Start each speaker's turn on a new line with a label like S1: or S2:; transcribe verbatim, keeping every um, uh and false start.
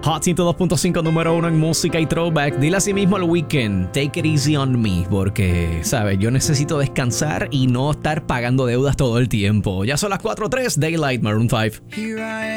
S1: Hot ciento dos punto cinco número uno en música y throwback. Dile así mismo al Weeknd, take it easy on me, porque, ¿sabes? Yo necesito descansar y no estar pagando deudas todo el tiempo. Ya son las cuatro tres, Daylight, Maroon cinco.